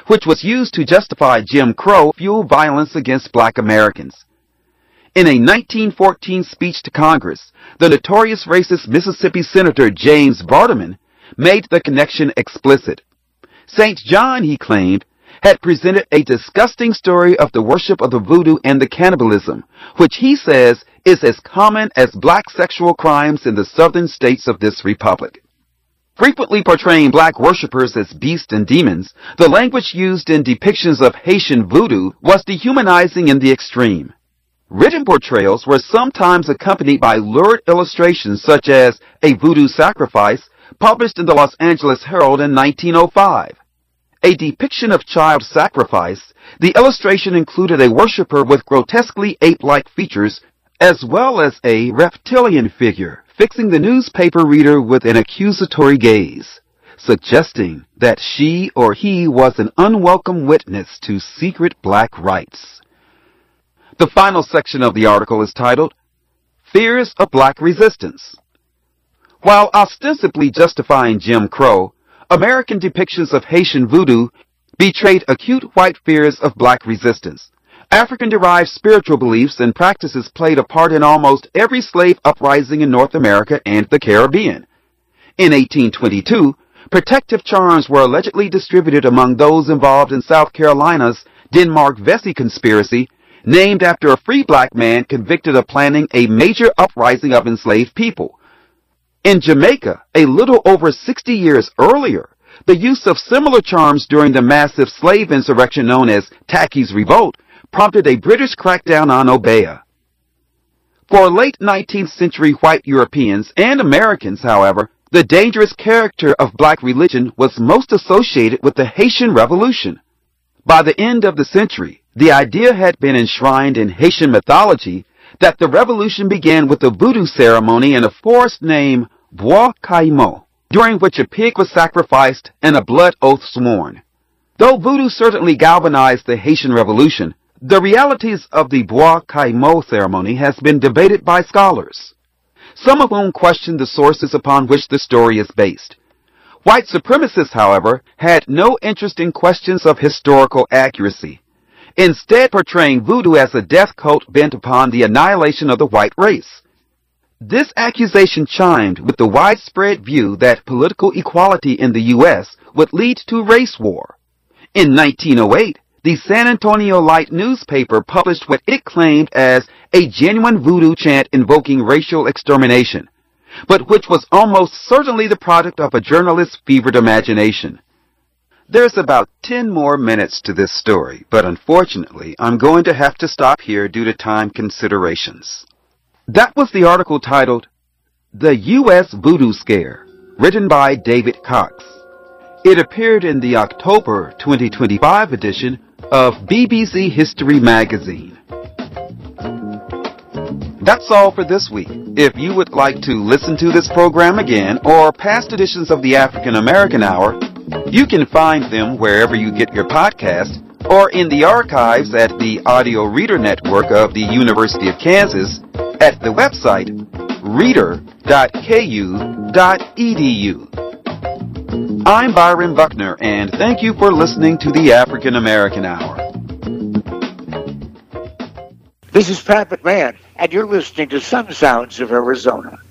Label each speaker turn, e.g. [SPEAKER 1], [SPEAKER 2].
[SPEAKER 1] which was used to justify Jim Crow, fueled violence against black Americans. In a 1914 speech to Congress, the notorious racist Mississippi Senator James Vardaman made the connection explicit. St. John, he claimed, had presented a disgusting story of the worship of the voodoo and the cannibalism, which he says is as common as black sexual crimes in the southern states of this republic. Frequently portraying black worshippers as beasts and demons, the language used in depictions of Haitian voodoo was dehumanizing in the extreme. Written portrayals were sometimes accompanied by lurid illustrations such as a voodoo sacrifice published in the Los Angeles Herald in 1905. A depiction of child sacrifice, the illustration included a worshiper with grotesquely ape-like features as well as a reptilian figure, fixing the newspaper reader with an accusatory gaze, suggesting that she or he was an unwelcome witness to secret black rites. The final section of the article is titled, Fears of Black Resistance. While ostensibly justifying Jim Crow, American depictions of Haitian voodoo betrayed acute white fears of black resistance. African-derived spiritual beliefs and practices played a part in almost every slave uprising in North America and the Caribbean. In 1822, protective charms were allegedly distributed among those involved in South Carolina's Denmark Vesey conspiracy, named after a free black man convicted of planning a major uprising of enslaved people. In Jamaica, a little over 60 years earlier, the use of similar charms during the massive slave insurrection known as Tacky's Revolt prompted a British crackdown on Obeah. For late 19th century white Europeans and Americans, however, the dangerous character of black religion was most associated with the Haitian Revolution. By the end of the century, the idea had been enshrined in Haitian mythology that the revolution began with a voodoo ceremony in a forest named Bois Caïmo, during which a pig was sacrificed and a blood oath sworn. Though voodoo certainly galvanized the Haitian Revolution, the realities of the Bois Caïmo ceremony has been debated by scholars, some of whom question the sources upon which the story is based. White supremacists, however, had no interest in questions of historical accuracy, instead portraying voodoo as a death cult bent upon the annihilation of the white race. This accusation chimed with the widespread view that political equality in the U.S. would lead to race war. In 1908, the San Antonio Light newspaper published what it claimed as a genuine voodoo chant invoking racial extermination, but which was almost certainly the product of a journalist's fevered imagination. There's about 10 more minutes to this story, but unfortunately, I'm going to have to stop here due to time considerations. That was the article titled, The U.S. Voodoo Scare, written by David Cox. It appeared in the October 2025 edition of BBC History magazine. That's all for this week. If you would like to listen to this program again or past editions of the African American Hour, you can find them wherever you get your podcast or in the archives at the Audio Reader Network of the University of Kansas at the website reader.ku.edu. I'm Byron Buckner, and thank you for listening to the African American Hour.
[SPEAKER 2] This is Pat McMahon, and you're listening to Sun Sounds of Arizona.